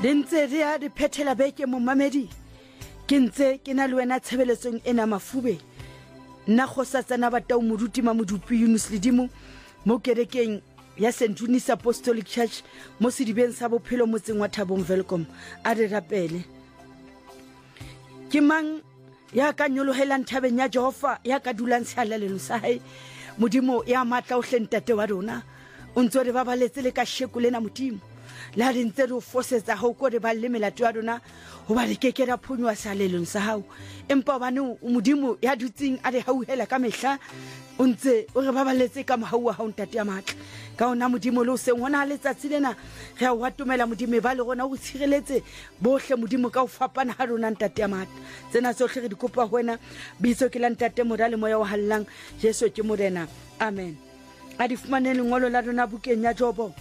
Lentse re a di phethela beke mo mamedi. Ke ntse ke na le wena tshebeletsong ena Mafube. Nna Kgosatsana Batau Moruti Mamodupi Yunus Ledimo mo kerekeng ya St. Junis Apostolic Church mo sedibeng sa bophelo motseng wa Thabong Welcome a re rapele. Ke mang ya ka nyolohelang thabeng ya Jehova ya ka dulang sehaleleng sa hae modimo ya matla o hlentate wa rona o ntse re babaletse le ka shekulena modimo la re ntse re fosetsa ho ko re ba le melato ya rona ho ba re kekera phonywa sehaleleng sa hao empa bane modimo ya dutsing a re hauhela ka mehla o ntse o re babaletse ka mohau wa hao ntate ya matla ka ona modimo le o seng hona letsatsi lena re a o atumela modimo ba le rona o tshireletse bohle modimo ka o fapana ha rona ntate ya matla tsena tsohle re di kopa ho wena bitso ke la ntate moda le moya o hallang Jesu ke morena amen a di fumane lengolo la rona bukeng ya Jobo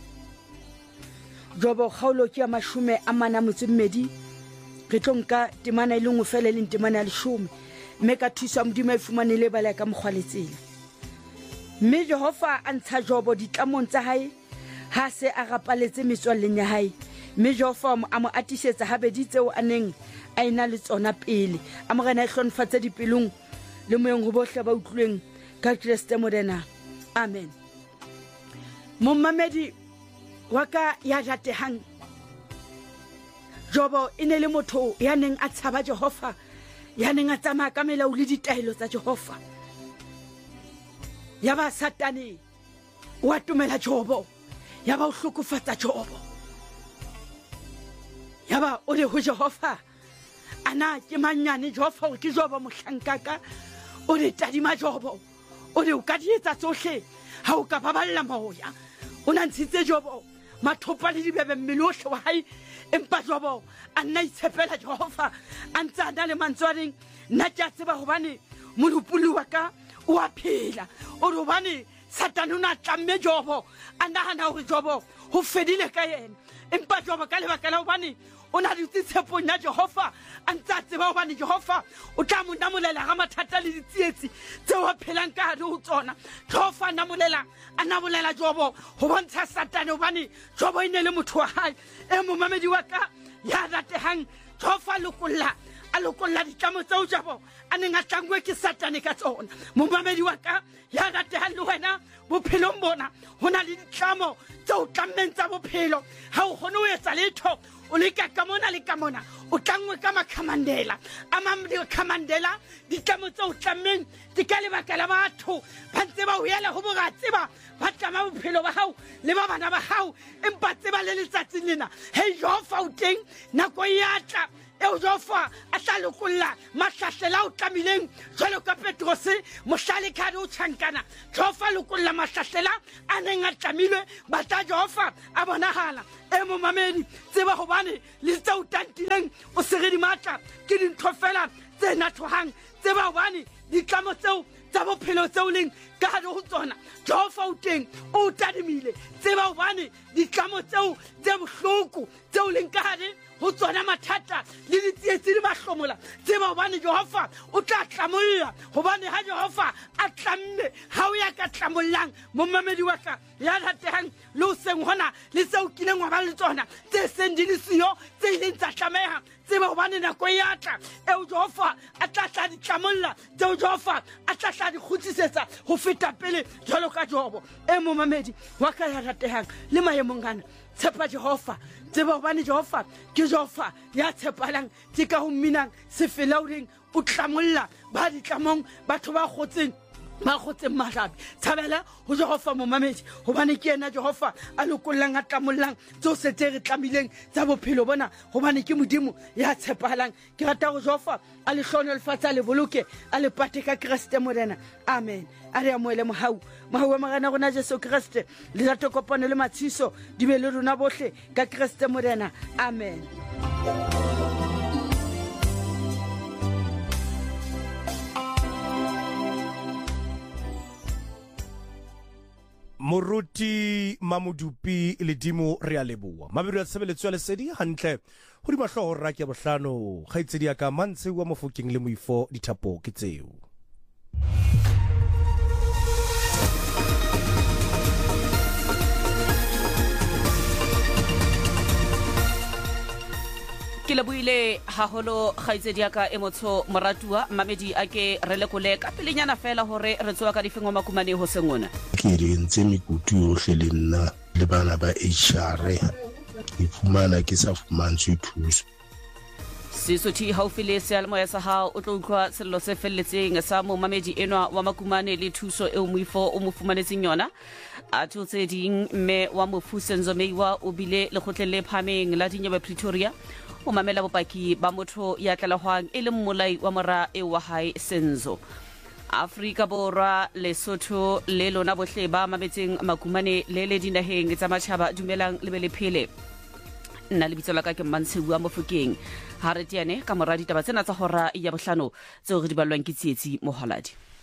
kgaolo ke ya 40 re tlonka temana ile ngwe fela le temana ya 10 mme ka thusa modimo e fumane le bala ka mokgwaletsela mme Jehova a ntsha Jobo ditlamong tsa hae ha se a rapaletse metswalleng ya hae mme Jehova a mo atisetsa habedi tseo a neng a ina le tsona pele a mo rena e hlonfatsa dipelong le moyeng ho bohle ba utlweng ka Kriste morena amen Momamedi wa ka ya ratehang Jobo ine le motho ya neng a tshaba Jehova ya neng a tsamaya ka melao le ditaelo tsa Jehova ya ba Satane wa tumela Jobo ya ba o hlokofatsa Jobo ya ba o le ho Jehova ana ke manyane Jehova o ke Jobo mohlankaka o le tadima Jobo o le o ka dietsa tsohle ha o ka baballa moya o na ntshitse Jobo mathopa le dibebe mmele ohle wa hae empa Jobo a nna itshepela Jehova a ntse na le mantswareng nna ke a tseba hobane molopuli wa ka o a phela o re hobane Satane o na tlamme Jobo a nahana hore Jobo ho fedile ka yena empa Jobo ka lebaka la hobane o na dutse tshepong ya Jehova a ntse a tseba hobane Jehova o tla mo namolela ga mathata le ditsietsi tseo a phelang ka hare ho tsona Jehova namolela a namolela Jobo ho bontsha Satane hobane Jobo ine le motho wa hae e momamedi wa ka ya ratehang Jehova a lokolla ditlamo tseo Jobo a neng a tlangwe ke Satane ka tsona momamedi wa ka ya ratehang le wena bophelong bona ho na le ditlamo tseo tlammeng tsa bophelo ha o kgone ho etsa letho o le ka mona le ka mona o tlangwe ka makhamandela a mamdi khamandela ditlamo tseo tlammeng di ka lebaka la batho ba ntse ba hoela ho boga tseba ba tlama bophelo ba hao le ba bana ba hao empa tseba le letsatsing lena hey Jehova o teng nako ya tla eo Jehova a tla lokolla mahlahlela o tlamileng jwalo ka Petros mohlale ka o tšhankana Jehova lokolla mahlahlela a neng a tlamilwe ba tla Jehova a bonahala e momamedi tseba hobane le tseo tantileng o se di matla ke dintho fela tse nathohang tseba hobane ditlamo tseo tsa bophelo tseo leng ka hare ho tsona Jehova o teng o tadimile tseba hobane ditlamo tseo tse bohloko tseo leng ka hare ho tsona mathata le ditsietsi le mahlomola tseba hobane Jehova o tla tlamolla hobane ha Jehova a tlamme ha o ya ka tlamollang momamedi wa ka ya ratehang le o seng hona le tseo kileng wa ba le tsona tse seng di le siyo tse ileng tsa tlameha tseba hobane nako ya tla eo Jehova a tla di tlamolla tseo Jehova a tla di kgutlisetsa ho feta pele jwalo ka Jobo e momamedi wa ka ya ratehang le maemong ana tshepa Jehova tseba hobane Jehova ke Jehova ya tshepalang ke ka ho minang sefelaureng o tlamolla ba ditlamong batho ba khotseng mahlabi tshabela ho Jehova momamedi hobane ke yena Jehova a lokollang a tlamollang tseo se tse re tlamileng tsa bophelo bona hobane ke modimo ya tshepahalang ke rata ho Jehova a le hlono lefatsa le boloke a le pate ka Kriste morena amen a re amoele mohau wa morena rona Jesu Kriste le tla kopana le matshiso di be le rona bohle ka Kriste morena amen Moruti Mamodupi Ledimo re a leboa mabedi a tshebeletso ya lesedi hantle ho di mahlo ra ke bohlano kgaitsedi ya ka mantse wa mofokeng le moifo dithapo ke tseo ke leboile haholo kgaitsedi ya ka e motsho moratua mamedi a ke re lekole ka pelenyana fela hore re tsoa ka difengo makumane ho sengona ke re ntse mekutu yohle le nna le bana ba HR ke fumana ke sa fumantshwe thuso Sesotho haufi le sealemoya sa hao o tlo utlwa sello se felletseng sa momamedi enwa wa makumane le thuso eo moifo o mo fumanetseng yona a thotse ding mme wa mofusenzo meiwa o bile lekgotleng le phameng la dinyewe Pretoria o mamela bopaki ba motho ya tlalehwang e le mmolai wa mora eo wa hae Senzo Afrika Borwa Lesotho le lona bohle ba mametseng makumane le dinaheng tsa matjhaba dumelang le be le phele nna le bitso la ka ke Mantshebua Mofokeng ha re tiane ka mora ditaba tsena tsa hora ya bohlano tseo re di balwang ke tsietsi mohaladi